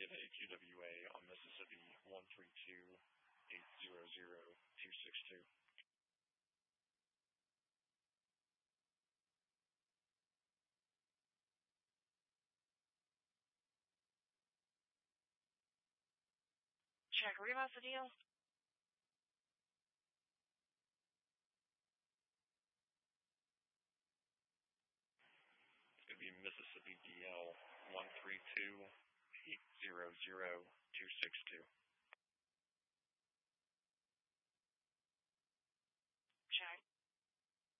get a QWA on Mississippi 132-800-262. Check Rivas the deal. It's going to be Mississippi DL 132-800-262.